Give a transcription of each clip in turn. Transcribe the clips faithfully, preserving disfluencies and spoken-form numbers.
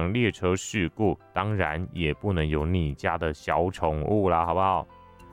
成列车事故，当然也不能有你家的小宠物啦，好不好？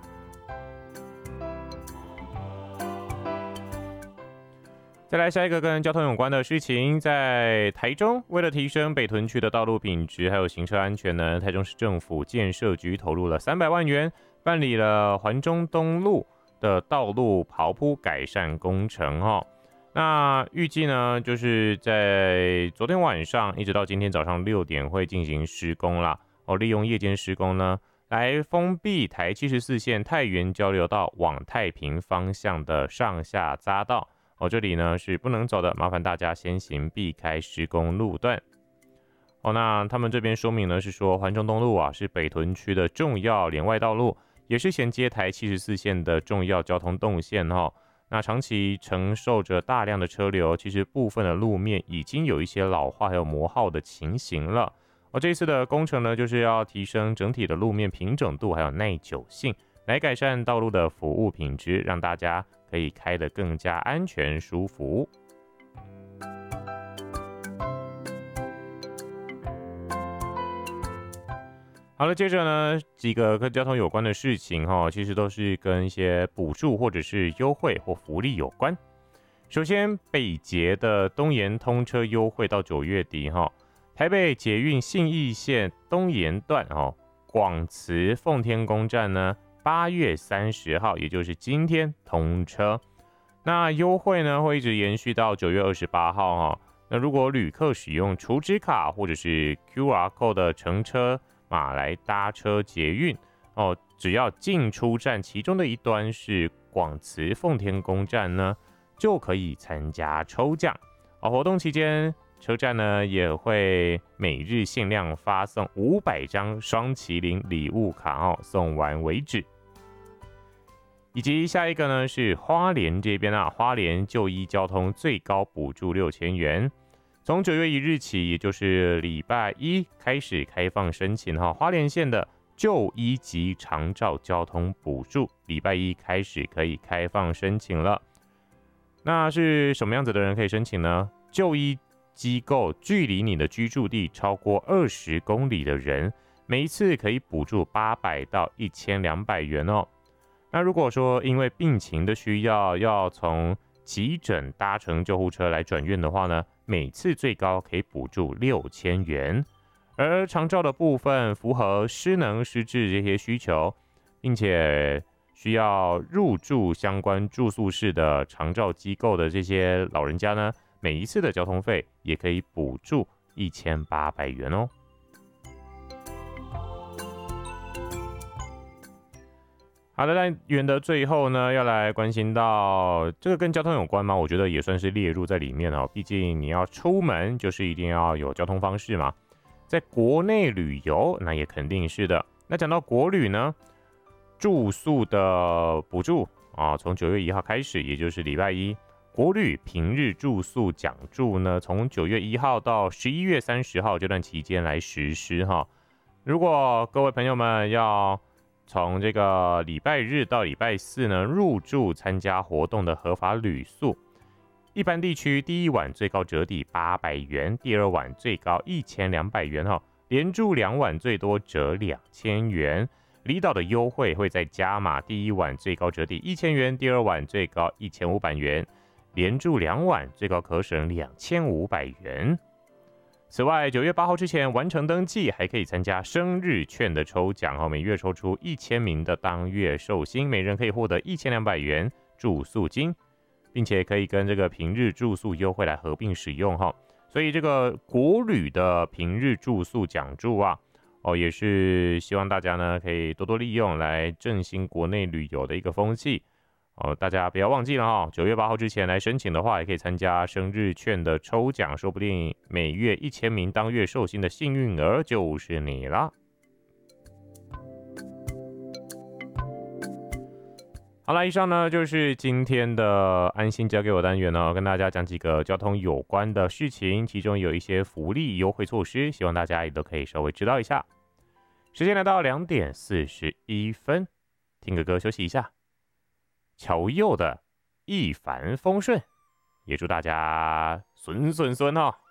再来下一个跟交通有关的事情，在台中，为了提升北屯区的道路品质还有行车安全呢，台中市政府建设局投入了三百万元，办理了环中东路的道路刨铺改善工程哦。那预计呢，就是在昨天晚上一直到今天早上六点会进行施工啦。哦，利用夜间施工呢，来封闭台七十四线太原交流道往太平方向的上下匝道。哦，这里呢是不能走的，麻烦大家先行避开施工路段。哦，那他们这边说明呢是说，环中东路啊是北屯区的重要连外道路，也是衔接台七十四线的重要交通动线哦。那长期承受着大量的车流，其实部分的路面已经有一些老化还有磨耗的情形了。哦，这一次的工程呢，就是要提升整体的路面平整度还有耐久性，来改善道路的服务品质，让大家可以开得更加安全舒服。好了，接着呢，几个跟交通有关的事情哈，其实都是跟一些补助或者是优惠或福利有关。首先，北捷的东延通车优惠到九月底哈，台北捷运信义线东延段哦，广慈奉天宫站呢，八月三十号，也就是今天通车。那优惠呢会一直延续到九月二十八号哈。那如果旅客使用储值卡或者是 Q R code 的乘车码来搭车捷运哦，只要进出站其中的一端是广慈奉天宫站呢，就可以参加抽奖。哦，活动期间，车站呢也会每日限量发送五百张双麒麟礼物卡哦，送完为止。以及下一个呢是花莲这边啊，花莲就医交通最高补助六千元。从九月一日起，也就是礼拜一开始开放申请哈，花莲县的就医及长照交通补助，礼拜一开始可以开放申请了。那是什么样子的人可以申请呢？就医机构距离你的居住地超过二十公里的人，每一次可以补助八百到一千两百元哦。那如果说因为病情的需要，要从急诊搭乘救护车来转院的话呢，每次最高可以补助六千元。而长照的部分，符合失能失智这些需求，并且需要入住相关住宿式的长照机构的这些老人家呢，每一次的交通费也可以补助一千八百元哦。好的，单元的最后呢，要来关心到这个跟交通有关吗？我觉得也算是列入在里面哦。毕竟你要出门，就是一定要有交通方式嘛。在国内旅游，那也肯定是的。那讲到国旅呢，住宿的补助啊，从九月一号开始，也就是礼拜一，国旅平日住宿奖助呢，从九月一号到十一月三十号这段期间来实施哈。如果各位朋友们要从这个礼拜日到礼拜四呢，入住参加活动的合法旅宿，一般地区第一晚最高折抵八百元，第二晚最高一千两百元哈，连住两晚最多折两千元。离岛的优惠会再加码，第一晚最高折抵一千元，第二晚最高一千五百元，连住两晚最高可省两千五百元。此外，九月八号之前完成登记，还可以参加生日券的抽奖哦，每月抽出一千名的当月寿星，每人可以获得一千两百元住宿金，并且可以跟这个平日住宿优惠来合并使用哈。所以这个国旅的平日住宿奖助啊，哦，也是希望大家呢可以多多利用来振兴国内旅游的一个风气。哦，大家不要忘记了哈，九月八号之前来申请的话，也可以参加生日券的抽奖，说不定每月一千名当月寿星的幸运儿就是你啦。好啦，以上呢就是今天的安心交给我单元呢，跟大家讲几个交通有关的事情，其中有一些福利优惠措施，希望大家也都可以稍微知道一下。时间来到两点四十一分，听个歌休息一下。乔佑的一帆风顺，也祝大家顺顺顺哦。